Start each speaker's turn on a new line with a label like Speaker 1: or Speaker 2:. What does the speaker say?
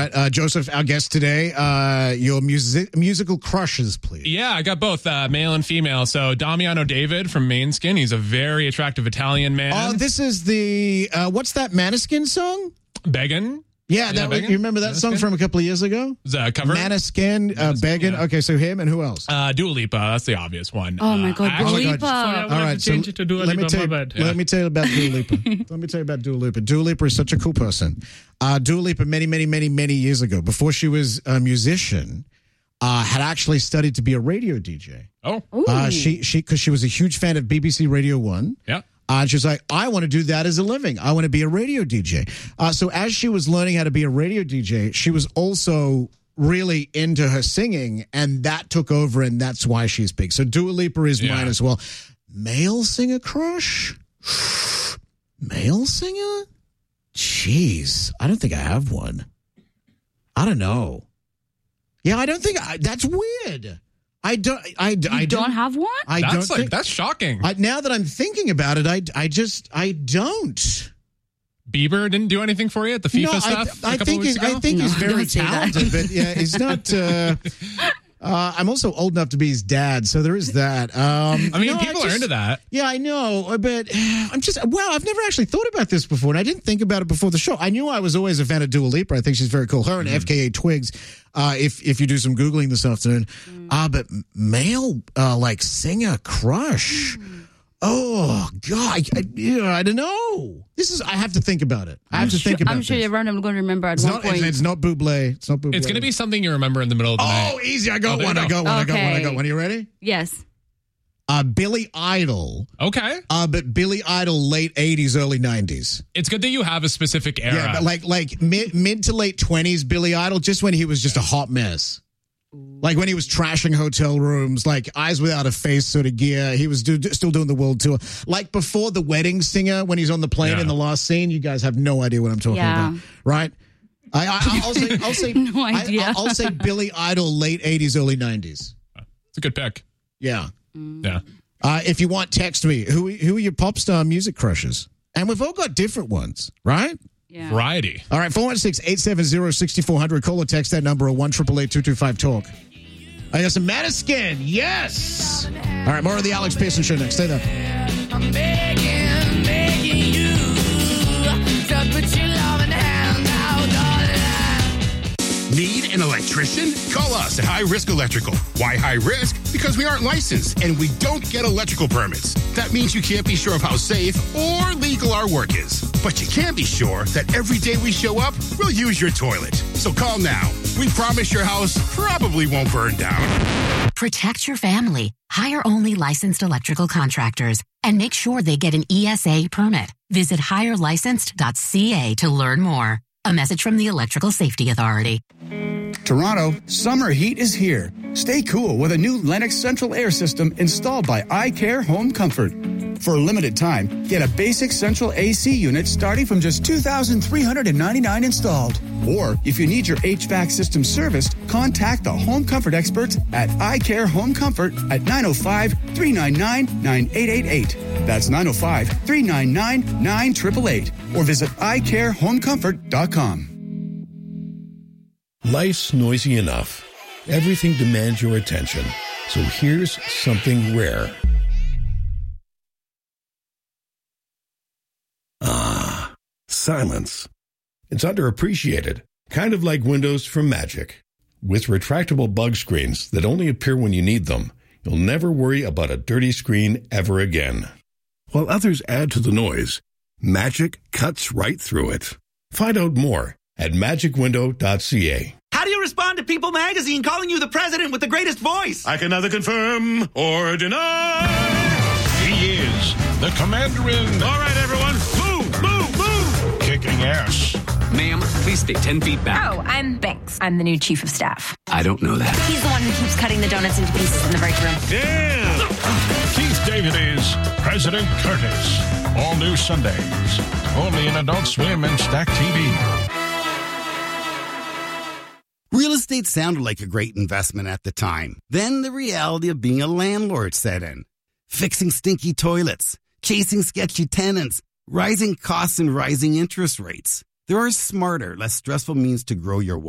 Speaker 1: right, Joseph, our guest today, your musical crushes, please.
Speaker 2: Yeah, I got both male and female. So Damiano David from Maneskin. He's a very attractive Italian man.
Speaker 1: Oh, this is the, what's that Maneskin song?
Speaker 2: Beggin'.
Speaker 1: Yeah, you remember that song from a couple of years ago?
Speaker 2: The cover?
Speaker 1: Maneskin, Beggin'. Yeah. Okay, so him and who else?
Speaker 2: Dua Lipa. That's the obvious one.
Speaker 3: Oh, my God, Dua Lipa.
Speaker 4: All right,
Speaker 1: so let me tell you about Dua Lipa. Let me tell you about Dua Lipa. Dua Lipa is such a cool person. Dua Lipa, many years ago, before she was a musician, had actually studied to be a radio DJ.
Speaker 2: Oh.
Speaker 1: Because she was a huge fan of BBC Radio 1.
Speaker 2: Yeah.
Speaker 1: She was like, I want to do that as a living. I want to be a radio DJ. So as she was learning how to be a radio DJ, she was also really into her singing, and that took over, and that's why she's big. So Dua Lipa is mine as well. Male singer crush? Male singer? Jeez, I don't think I have one. I don't know. Yeah, I don't think that's weird. I don't
Speaker 3: have one?
Speaker 2: That's shocking.
Speaker 1: Now that I'm thinking about it, I don't.
Speaker 2: Bieber didn't do anything for you at the FIFA stuff?
Speaker 1: I think he's very talented, but yeah, he's not. I'm also old enough to be his dad, so there is that.
Speaker 2: People are into that.
Speaker 1: Yeah, I know, but I've never actually thought about this before, and I didn't think about it before the show. I knew I was always a fan of Dua Lipa. I think she's very cool. Her and FKA Twigs, if you do some Googling this afternoon. But male, singer crush. Oh, God. I don't know. I have to think about it.
Speaker 3: I'm sure you're randomly going to remember at one point.
Speaker 1: It's not Bublé. It's
Speaker 2: going to be something you remember in the middle of the night.
Speaker 1: Oh, easy. I got one. I got one. Are you ready?
Speaker 3: Yes.
Speaker 1: Billy Idol.
Speaker 2: Okay.
Speaker 1: But Billy Idol, late 80s, early 90s.
Speaker 2: It's good that you have a specific era.
Speaker 1: Yeah, but like mid to late 20s Billy Idol, just when he was just a hot mess. Like when he was trashing hotel rooms, like Eyes Without a Face sort of gear. He was still doing the world tour. Like before The Wedding Singer, when he's on the plane in the last scene, you guys have no idea what I'm talking about, right? I'll say
Speaker 3: no idea.
Speaker 1: I'll say Billy Idol, late 80s, early 90s.
Speaker 2: It's a good pick.
Speaker 1: Yeah.
Speaker 2: Yeah.
Speaker 1: If you want, text me. Who are your pop star music crushes? And we've all got different ones, right?
Speaker 3: Yeah.
Speaker 2: Variety.
Speaker 1: All right, 416-870-6400. Call or text that number, or 1-888-225-TALK. I got some Maneskin. Yes. All right, more of the Alex Pearson Show next. Stay there.
Speaker 5: I'm begging you to put your loving hand out, darling.
Speaker 6: Need an electrician? Call us at High Risk Electrical. Why high risk? Because we aren't licensed and we don't get electrical permits. That means you can't be sure of how safe or legal our work is. But you can be sure that every day we show up, we'll use your toilet. So call now. We promise your house probably won't burn down.
Speaker 7: Protect your family. Hire only licensed electrical contractors and make sure they get an ESA permit. Visit hirelicensed.ca to learn more. A message from the Electrical Safety Authority.
Speaker 8: Toronto, summer heat is here. Stay cool with a new Lennox central air system installed by iCare Home Comfort. For a limited time, get a basic central AC unit starting from just $2,399 installed. Or if you need your HVAC system serviced, contact the Home Comfort experts at iCare Home Comfort at 905-399-9888. That's 905-399-9888. Or visit iCareHomeComfort.com.
Speaker 9: Life's noisy enough. Everything demands your attention. So here's something rare. Silence. It's underappreciated, kind of like windows from Magic. With retractable bug screens that only appear when you need them, you'll never worry about a dirty screen ever again. While others add to the noise, Magic cuts right through it. Find out more at magicwindow.ca.
Speaker 10: How do you respond to People magazine calling you the president with the greatest voice?
Speaker 6: I can neither confirm or deny.
Speaker 11: He is the commander-in.
Speaker 6: All right, everyone, move, move, move.
Speaker 11: Kicking ass.
Speaker 10: Ma'am, please stay 10 feet back.
Speaker 12: Oh, I'm Banks. I'm the new chief of staff.
Speaker 10: I don't know that.
Speaker 12: He's the one who keeps cutting the donuts into pieces in the break room.
Speaker 6: Yeah.
Speaker 11: Keith David is President Curtis. All new Sundays. Only in Adult Swim and Stack TV.
Speaker 13: Real estate sounded like a great investment at the time. Then the reality of being a landlord set in. Fixing stinky toilets, chasing sketchy tenants, rising costs and rising interest rates. There are smarter, less stressful means to grow your wealth.